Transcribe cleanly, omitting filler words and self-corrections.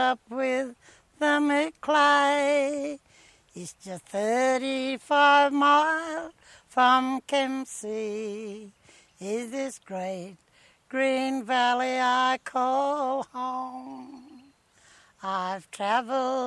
up with the McClay. It's just 35 miles from Kempsey. Is this great green valley I call home? I've traveled